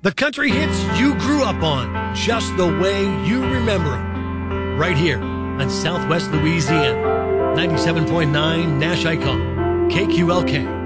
The country hits you grew up on, just the way you remember them. Right here on Southwest Louisiana. 97.9 Nash Icon, KQLK.